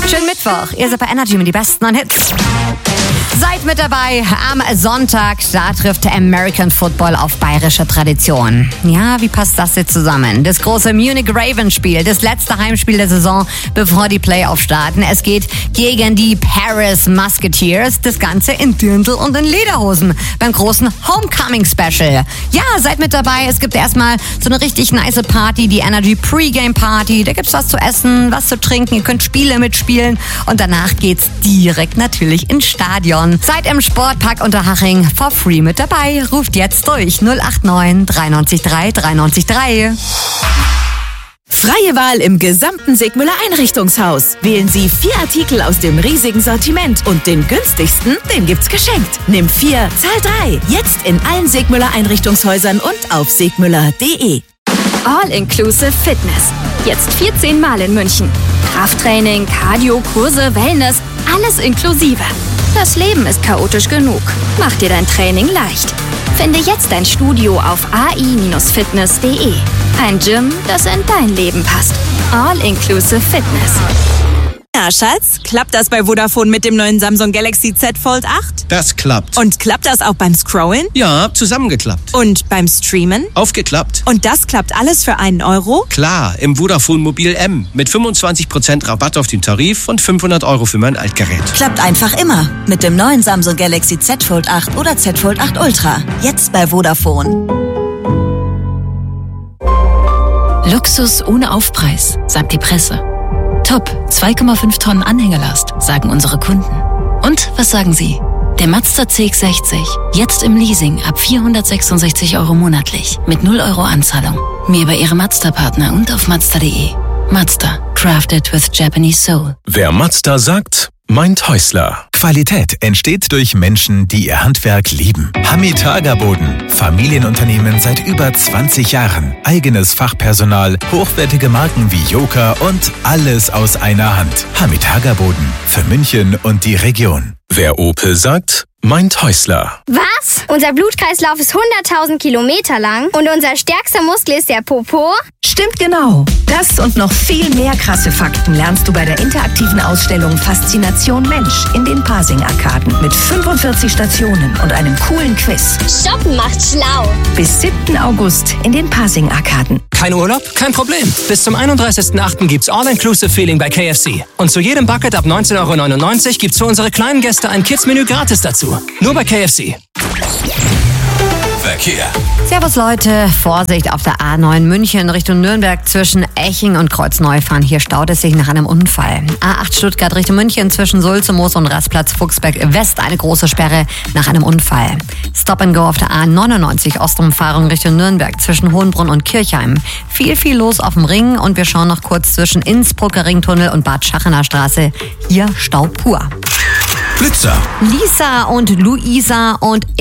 Schönen Mittwoch. Ihr seid bei Energy mit die besten neuen Hits. Seid mit dabei am Sonntag. Da trifft American Football auf bayerische Tradition. Ja, wie passt das jetzt zusammen? Das große Munich Ravens Spiel, das letzte Heimspiel der Saison, bevor die Playoffs starten. Es geht gegen die Paris Musketeers. Das Ganze in Dirndl und in Lederhosen beim großen Homecoming Special. Ja, seid mit dabei. Es gibt erstmal so eine richtig nice Party, die Energy Pre-Game Party. Da gibt's was zu essen, was zu trinken. Ihr könnt Spiele mitspielen und danach geht's direkt natürlich ins Stadion. Seid im Sportpark Unterhaching for free mit dabei. Ruft jetzt durch 089 93 3 93 3. Freie Wahl im gesamten Segmüller Einrichtungshaus. Wählen Sie 4 Artikel aus dem riesigen Sortiment und den günstigsten, den gibt's geschenkt. Nimm 4, zahl 3. Jetzt in allen Segmüller Einrichtungshäusern und auf segmüller.de. All-Inclusive Fitness. Jetzt 14 Mal in München. Krafttraining, Cardio, Kurse, Wellness, alles inklusive. Das Leben ist chaotisch genug. Mach dir dein Training leicht. Finde jetzt ein Studio auf ai-fitness.de. Ein Gym, das in dein Leben passt. All-Inclusive Fitness. Ja, Schatz, klappt das bei Vodafone mit dem neuen Samsung Galaxy Z Fold 8? Das klappt. Und klappt das auch beim Scrollen? Ja, zusammengeklappt. Und beim Streamen? Aufgeklappt. Und das klappt alles für einen Euro? Klar, im Vodafone Mobil M mit 25% Rabatt auf den Tarif und 500 € für mein Altgerät. Klappt einfach immer mit dem neuen Samsung Galaxy Z Fold 8 oder Z Fold 8 Ultra. Jetzt bei Vodafone. Luxus ohne Aufpreis, sagt die Presse. Top, 2,5 Tonnen Anhängelast, sagen unsere Kunden. Und was sagen Sie? Der Mazda CX-60, jetzt im Leasing ab 466 € monatlich, mit 0 € Anzahlung. Mehr bei Ihrem Mazda-Partner und auf Mazda.de. Mazda, crafted with Japanese soul. Wer Mazda sagt, meint Häusler. Qualität entsteht durch Menschen, die ihr Handwerk lieben. Hamitaga Boden. Familienunternehmen seit über 20 Jahren. Eigenes Fachpersonal, hochwertige Marken wie Joker und alles aus einer Hand. Hamitaga Boden. Für München und die Region. Wer Opel sagt, meint Häusler. Was? Unser Blutkreislauf ist 100.000 Kilometer lang und unser stärkster Muskel ist der Popo? Stimmt genau. Das und noch viel mehr krasse Fakten lernst du bei der interaktiven Ausstellung Faszination Mensch in den Pasing-Arkaden mit 45 Stationen und einem coolen Quiz. Shoppen macht schlau. Bis 7. August in den Pasing-Arkaden. Kein Urlaub? Kein Problem. Bis zum 31.08. gibt's All-Inclusive Feeling bei KFC. Und zu jedem Bucket ab 19,99 € gibt's für unsere kleinen Gäste ein Kids-Menü gratis dazu. Nur bei KFC. Verkehr. Servus Leute, Vorsicht auf der A9 München Richtung Nürnberg zwischen Eching und Kreuzneufahren. Hier staut es sich nach einem Unfall. A8 Stuttgart Richtung München zwischen Sulzemoos und Rastplatz Fuchsberg West eine große Sperre nach einem Unfall. Stop and Go auf der A99 Ostrumfahrung Richtung Nürnberg zwischen Hohenbrunn und Kirchheim. Viel los auf dem Ring und wir schauen noch kurz zwischen Innsbrucker Ringtunnel und Bad Schachener Straße. Hier Stau pur. Blitzer. Lisa und Luisa und